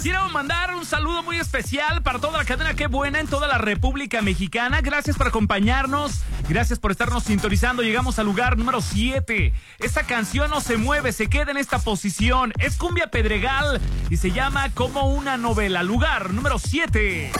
Quiero mandar un saludo muy especial para toda la cadena Qué Buena en toda la República Mexicana. Gracias por acompañarnos, gracias por estarnos sintonizando. Llegamos al lugar número 7. Esta canción no se mueve, se queda en esta posición. Es Cumbia Pedregal y se llama Como una novela. Lugar número 7.